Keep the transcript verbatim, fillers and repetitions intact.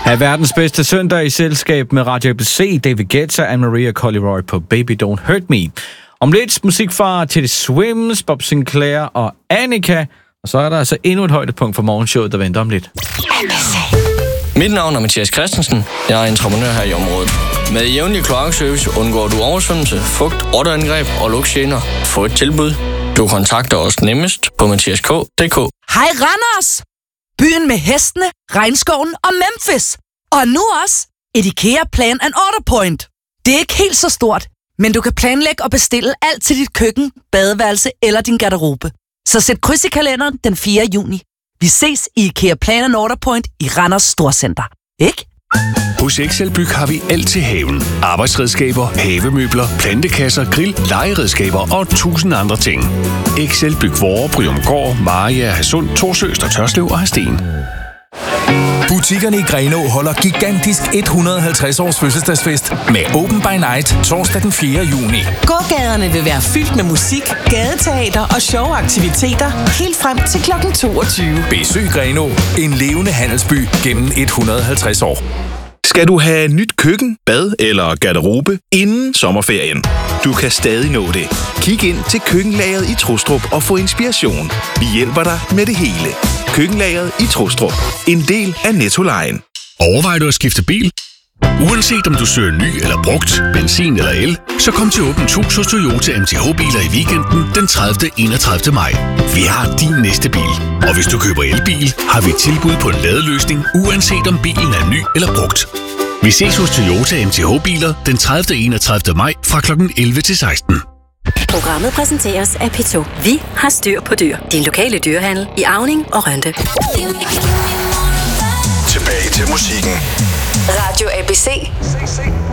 Er verdens bedste søndag i selskab med Radio A B C, David Guetta og Maria Colleroy på Baby Don't Hurt Me. Om lidt musik fra Teddy Swims, Bob Sinclair og Annika. Og så er der altså endnu et højdepunkt for morgenshowet, der venter om lidt. Mit navn er Mathias Christensen. Jeg er entreprenør her i området. Med jævnlig kloakservice undgår du oversvømmelse, fugt, rotteangreb og lugtgener. Få et tilbud. Du kontakter os nemmest på mathias k punktum d k. Hej Randers! Byen med hestene, regnskoven og Memphis. Og nu også et IKEA Plan and Order Point. Det er ikke helt så stort, men du kan planlægge og bestille alt til dit køkken, badeværelse eller din garderobe. Så sæt kryds i kalenderen den fjerde juni. Vi ses i IKEA Plan and Order Point i Randers Storcenter. Ikke? Hos Excel Byg har vi alt til haven. Arbejdsredskaber, havemøbler, plantekasser, grill, legeredskaber og tusind andre ting. Excel Byg Vore, Bryumgård, Maria, Hadsund, Torsøst og Tørslev og Hadsten. Butikkerne i Grenå holder gigantisk et hundrede og halvtreds års fødselsdagsfest med Open by Night torsdag den fjerde juni. Gågaderne vil være fyldt med musik, gadeteater og sjove aktiviteter helt frem til klokken toogtyve. Besøg Grenå, en levende handelsby gennem et hundrede og halvtreds år. Skal du have nyt køkken, bad eller garderobe inden sommerferien? Du kan stadig nå det. Kig ind til køkkenlageret i Trustrup og få inspiration. Vi hjælper dig med det hele. Køkkenlageret i Trustrup. En del af Nettolejen. Overvej du at skifte bil? Uanset om du søger ny eller brugt, benzin eller el, så kom til Åbent Hus hos Toyota M T H-biler i weekenden den tredivte til enogtredivte maj. Vi har din næste bil. Og hvis du køber elbil, har vi tilbud på en ladeløsning, uanset om bilen er ny eller brugt. Vi ses hos Toyota M T H-biler den tredivte til enogtredivte maj fra klokken elleve til seksten. Programmet præsenteres af P to. Vi har styr på dyr. Din lokale dyrehandel i Auning og Rønde. Tilbage til musikken. Radio A B C.